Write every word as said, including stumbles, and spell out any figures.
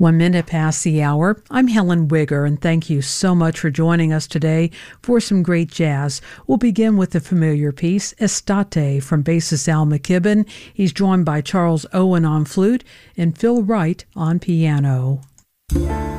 One minute past the hour. I'm Helen Wigger, and thank you so much for joining us today for some great jazz. We'll begin with the familiar piece, Estate, from bassist Al McKibben. He's joined by Charles Owen on flute and Phil Wright on piano.